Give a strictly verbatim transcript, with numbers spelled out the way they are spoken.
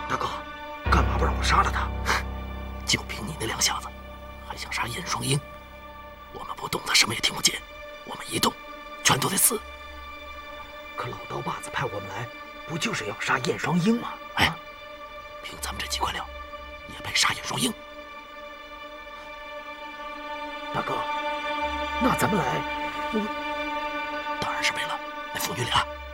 大哥，干嘛不让我杀了他？ 就凭你那两下子，还想杀燕双鹰？我们不动，他什么也听不见；我们一动，全都得死。 可老刀把子派我们来，不就是要杀燕双鹰吗？ 哎，凭咱们这几块料，也配杀燕双鹰？ 大哥，那咱们来，我当然是为了那父女俩。